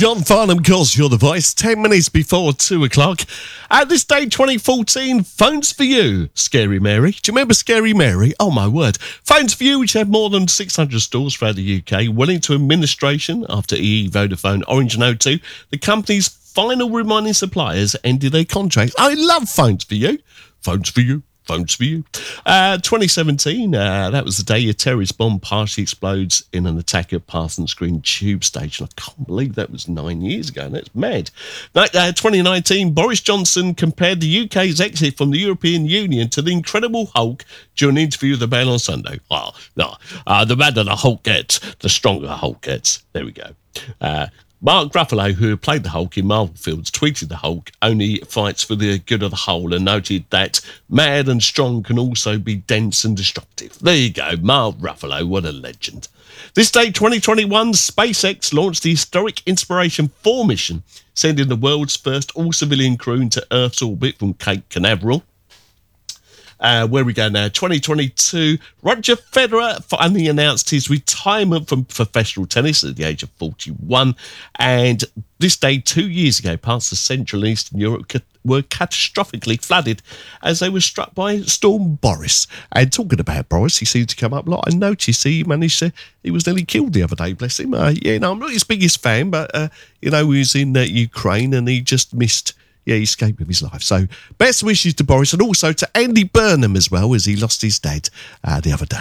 John Farnham calls You're the Voice, 10 minutes before 2 o'clock. At this day, 2014, Phones for You, Scary Mary. Do you remember Scary Mary? Oh, my word. Phones for You, which have more than 600 stores throughout the UK, went into administration after EE, Vodafone, Orange and O2. The company's final remaining suppliers ended their contracts. I love Phones for You. Phones for You. Phones for You. 2017, that was the day a terrorist bomb partially explodes in an attack at Parsons Green Tube Station. I can't believe that was 9 years ago. That's mad. 2019, Boris Johnson compared the UK's exit from the European Union to the Incredible Hulk during an interview with the Mail on Sunday. Well, no, the madder the Hulk gets, the stronger the Hulk gets. There we go. Mark Ruffalo, who played the Hulk in Marvel films, tweeted the Hulk only fights for the good of the whole and noted that mad and strong can also be dense and destructive. There you go, Mark Ruffalo, what a legend. This day, 2021, SpaceX launched the historic Inspiration 4 mission, sending the world's first all-civilian crew into Earth's orbit from Cape Canaveral. Where we go now, 2022, Roger Federer finally announced his retirement from professional tennis at the age of 41. And this day, 2 years ago, parts of Central and Eastern Europe were catastrophically flooded as they were struck by Storm Boris. And talking about Boris, he seemed to come up a lot. I noticed he was nearly killed the other day, bless him. I'm not his biggest fan, but, he was in Ukraine and he just missed... he escaped with his life. So best wishes to Boris and also to Andy Burnham as well, as he lost his dad the other day.